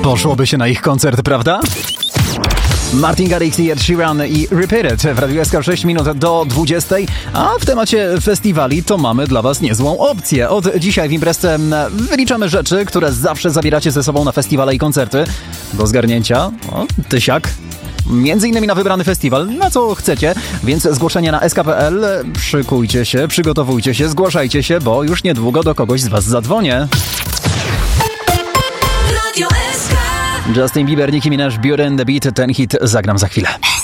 Poszłoby się na ich koncert, prawda? Martin Garrix i Ed Sheeran i Repeat It w Radiu SK 6 minut do 20, a w temacie festiwali to mamy dla was niezłą opcję. Od dzisiaj w imprezce wyliczamy rzeczy, które zawsze zabieracie ze sobą na festiwale i koncerty. Do zgarnięcia, tysiak. Między innymi na wybrany festiwal, na co chcecie, więc zgłoszenie na sk.pl, szykujcie się, przygotowujcie się, zgłaszajcie się, bo już niedługo do kogoś z was zadzwonię. Radio SK. Justin Bieber, Nicki Minaj, Beauty and the Beat, ten hit zagram za chwilę.